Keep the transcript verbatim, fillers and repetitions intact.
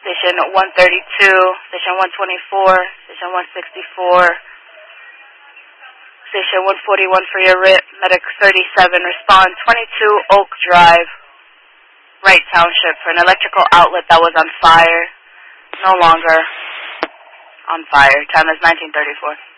Station one thirty-two, Station one twenty-four, Station one sixty-four, Station one forty-one for your R I P, Medic thirty-seven, respond twenty-two Oak Drive, Wright Township, for an electrical outlet that was on fire, no longer on fire. Time is nineteen thirty-four.